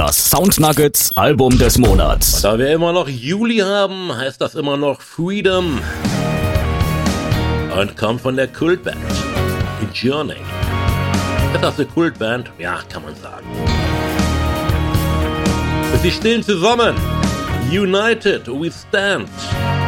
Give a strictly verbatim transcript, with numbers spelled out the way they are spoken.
Das Sound Nuggets Album des Monats. Da wir immer noch Juli haben, heißt das immer noch Freedom. Und kommt von der Kultband Journey. Ist das eine Kultband? Ja, kann man sagen. Sie stehen zusammen. United we stand.